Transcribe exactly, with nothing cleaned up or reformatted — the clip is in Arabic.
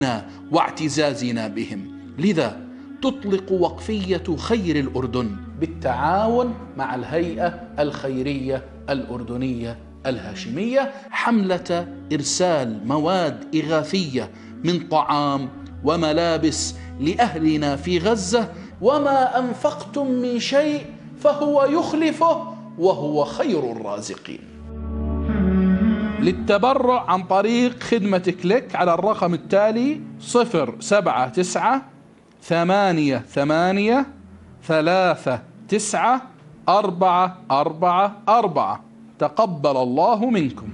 واعتزازنا بهم. لذا تطلق وقفية خير الأردن بالتعاون مع الهيئة الخيرية الأردنية الهاشمية حملة إرسال مواد إغاثية من طعام وملابس لأهلنا في غزة، وما أنفقتم من شيء فهو يخلفه وهو خير الرازقين. للتبرع عن طريق خدمة كليك على الرقم التالي صفر سبعة تسعة ثمانية ثمانية ثلاثة تسعة أربعة أربعة أربعة. تقبل الله منكم.